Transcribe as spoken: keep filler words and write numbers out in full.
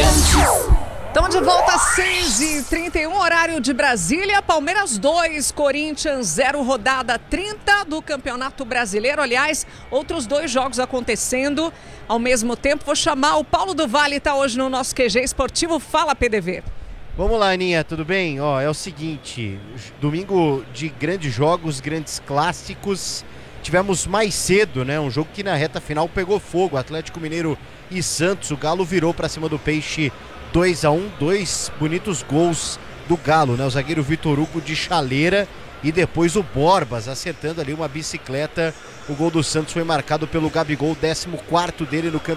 Estamos de volta às seis e trinta e um, horário de Brasília. Palmeiras dois, Corinthians zero, rodada trinta do Campeonato Brasileiro. Aliás, outros dois jogos acontecendo ao mesmo tempo. Vou chamar o Paulo do Vale, está hoje no nosso Q G Esportivo. Fala, P D V. Vamos lá, Aninha, tudo bem? Ó, é o seguinte, domingo de grandes jogos, grandes clássicos. Tivemos mais cedo, né? Um jogo que na reta final pegou fogo. Atlético Mineiro e Santos. O Galo virou para cima do Peixe dois a um, dois bonitos gols do Galo, né? O zagueiro Vitor Hugo de chaleira e depois o Borbas acertando ali uma bicicleta. O gol do Santos foi marcado pelo Gabigol, décimo quarto dele no campeonato.